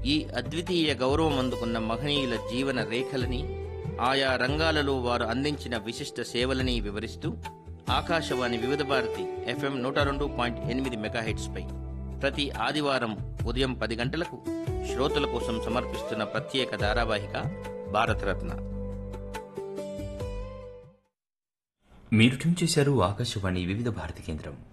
ఈ అద్వితీయ గౌరవం అందుకున్న మహనీయుల జీవన రేఖలని, ఆయా రంగాలలో వారు అందించిన విశిష్ట సేవలని వివరిస్తూ ఆకాశవాణి వివిధ భారతి FM 102.8 మెగాహెట్స్పై ప్రతి ఆదివారం ఉదయం 10 గంటలకు శ్రోతల కోసం సమర్పిస్తున్న ప్రత్యేక ధారావాహిక భారతరత్న. మీరు ట్యూన్ చేశారు ఆకాశవాణి వివిధ భారతి కేంద్రం.